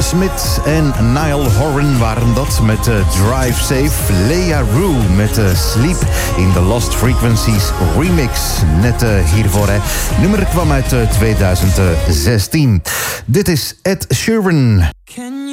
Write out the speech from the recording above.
Smith en Niall Horan waren dat met Drive Safe. Leah Rue met Sleep in the Lost Frequencies remix. Net hiervoor, hè. Nummer kwam uit 2016. Dit is Ed Sheeran. Can